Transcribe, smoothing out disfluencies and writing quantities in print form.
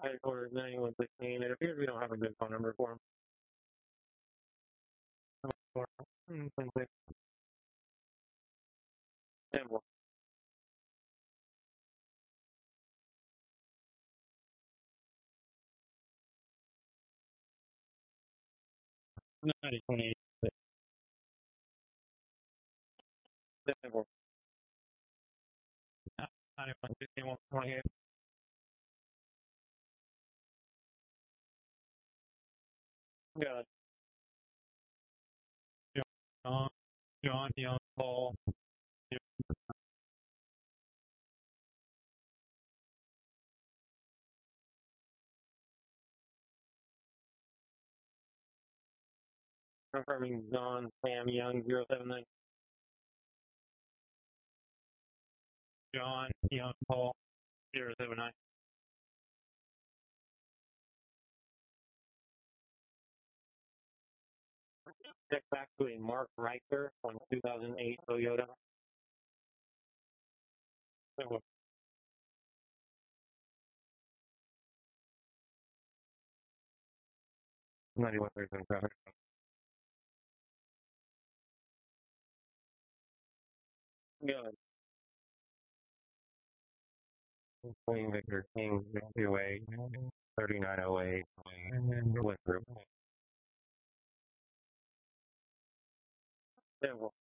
or 9116. It appears we don't have a good phone number for him. Mm, 9028. 9116. Good. John, John Young Paul. Confirming John Sam Young 079. John Young Paul 079. Check back to a Mark Reicher on 2008 Toyota. 9137 traffic. Good. Queen Victor King 2A 3908 Winthrop.